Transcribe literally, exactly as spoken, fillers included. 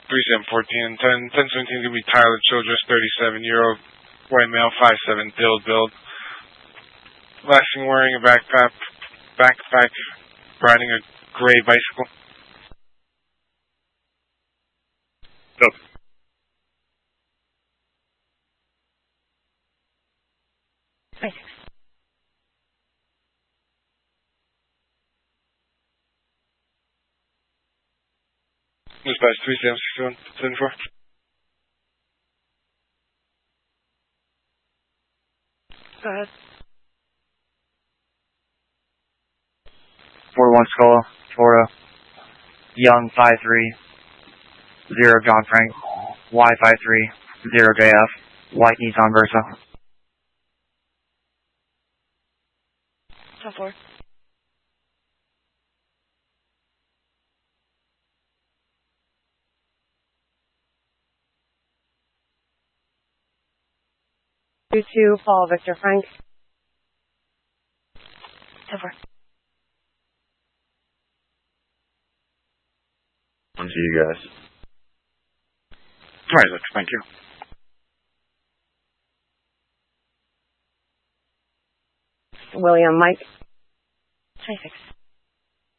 three seven fourteen and ten. ten seventeen is going to be Tyler Childress, thirty-seven year old, white male, five seven, build, build. Last thing wearing a backpack, backpack, riding a gray bicycle. Nope. twenty-six. Dispatch three seven six one seven four. Go ahead. four one Skull, Florida. Young five three, zero John Frank, Y five three, zero J F, white Nissan Versa. ten four. two two, Paul Victor Frank. ten four. On to you guys. twenty-six, thank you. William Mike. twenty-six.